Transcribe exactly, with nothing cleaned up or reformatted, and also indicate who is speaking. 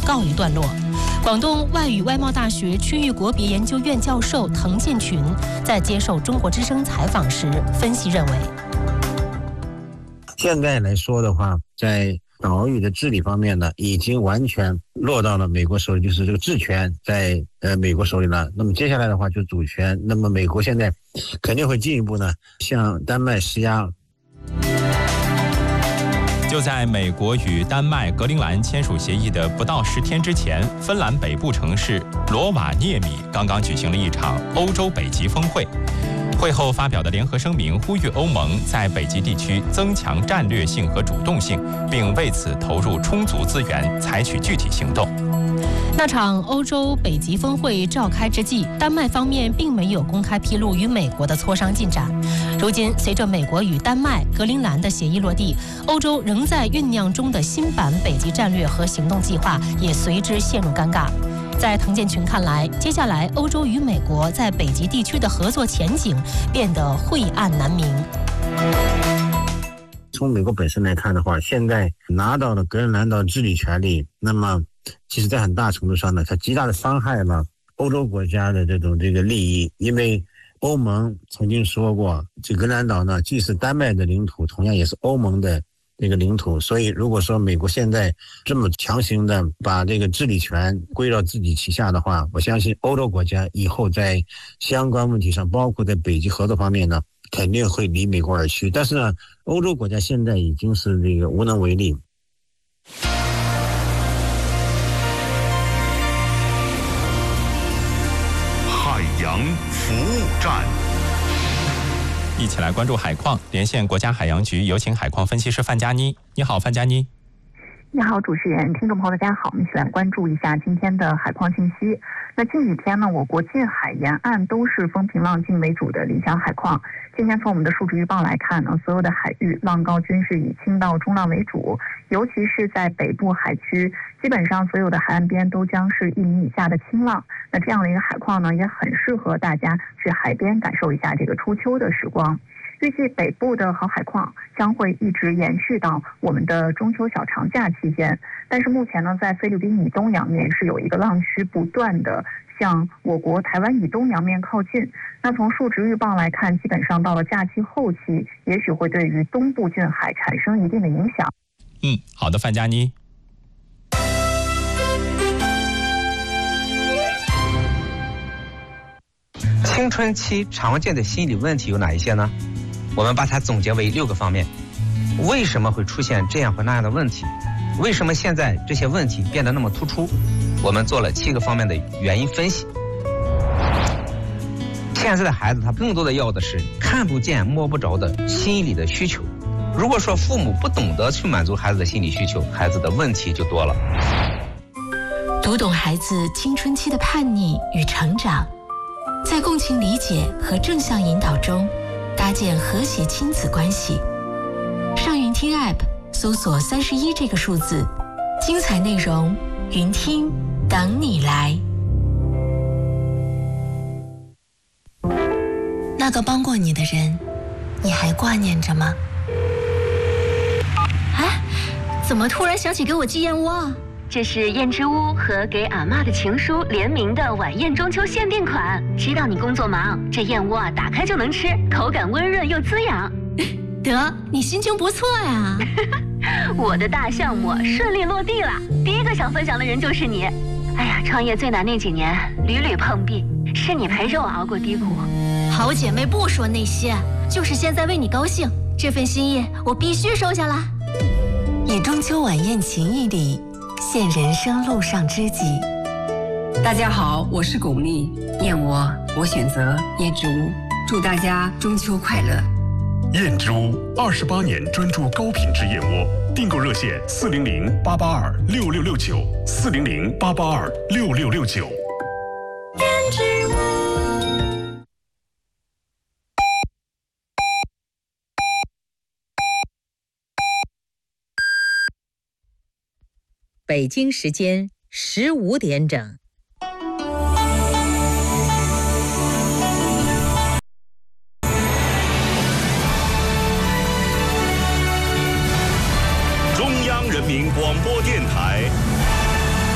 Speaker 1: 告一段落。广东外语外贸大学区域国别研究院教授滕建群在接受中国之声采访时分析认为，
Speaker 2: 现在来说的话，在岛屿的治理方面呢，已经完全落到了美国手里，就是这个治权在呃美国手里了。那么接下来的话就是主权，那么美国现在肯定会进一步呢向丹麦施压。
Speaker 3: 就在美国与丹麦格陵兰签署协议的不到十天之前，芬兰北部城市罗瓦涅米刚刚举行了一场欧洲北极峰会。会后发表的联合声明呼吁欧盟在北极地区增强战略性和主动性，并为此投入充足资源，采取具体行动。
Speaker 1: 那场欧洲北极峰会召开之际，丹麦方面并没有公开披露与美国的磋商进展。如今，随着美国与丹麦、格陵兰的协议落地，欧洲仍在酝酿中的新版北极战略和行动计划也随之陷入尴尬。在滕建群看来，接下来欧洲与美国在北极地区的合作前景变得晦暗难明。
Speaker 2: 从美国本身来看的话，现在拿到了格陵兰岛治理权利，那么其实在很大程度上呢，它极大的伤害了欧洲国家的这种这个利益。因为欧盟曾经说过，这格陵兰岛呢既是丹麦的领土，同样也是欧盟的这个领土，所以如果说美国现在这么强行的把这个治理权归到自己旗下的话，我相信欧洲国家以后在相关问题上，包括在北极合作方面呢，肯定会离美国而去。但是呢，欧洲国家现在已经是这个无能为力。
Speaker 4: 海洋服务站，
Speaker 3: 一起来关注海况，连线国家海洋局，有请海况分析师范佳妮。你好，范佳妮。
Speaker 5: 你好，主持人，听众朋友大家好，我们一起来关注一下今天的海况信息。那近几天呢，我国近海沿岸都是风平浪静为主的理想海况。今天从我们的数值预报来看呢，所有的海域浪高均是以轻到中浪为主，尤其是在北部海区，基本上所有的海岸边都将是一米以下的轻浪。那这样的一个海况呢，也很适合大家去海边感受一下这个初秋的时光。预计北部的好海况将会一直延续到我们的中秋小长假期间，但是目前呢，在菲律宾以东洋面是有一个浪区不断的向我国台湾以东洋面靠近。那从数值预报来看，基本上到了假期后期，也许会对于东部近海产生一定的影响。
Speaker 3: 嗯，好的，范佳妮。
Speaker 6: 青春期常见的心理问题有哪一些呢？我们把它总结为六个方面。为什么会出现这样或那样的问题？为什么现在这些问题变得那么突出？我们做了七个方面的原因分析。现在的孩子他更多的要的是看不见摸不着的心理的需求。如果说父母不懂得去满足孩子的心理需求，孩子的问题就多了。
Speaker 7: 读懂孩子青春期的叛逆与成长，在共情理解和正向引导中搭建和谐亲子关系。上云听 App 搜索三十一这个数字，精彩内容云听等你来。那个帮过你的人，你还挂念着吗？
Speaker 8: 哎，怎么突然想起给我寄燕窝啊？这是燕之屋和给阿嬷的情书联名的晚宴中秋限定款。知道你工作忙，这燕窝啊打开就能吃，口感温润又滋养。
Speaker 7: 得，你心情不错呀。
Speaker 8: 我的大项目顺利落地了，第一个想分享的人就是你。哎呀，创业最难那几年屡屡碰壁，是你陪着我熬过低谷。
Speaker 7: 好姐妹不说那些，就是现在为你高兴，这份心意我必须收下来。以中秋晚宴情谊礼，献人生路上知己。
Speaker 9: 大家好，我是巩俐，燕窝我选择燕之屋，祝大家中秋快乐。
Speaker 4: 燕之屋二十八年专注高品质燕窝，订购热线四零零八八二六六六九四零零八八二六六六九。
Speaker 7: 燕之屋。
Speaker 10: 北京时间十五点整。
Speaker 4: 中央人民广播电台。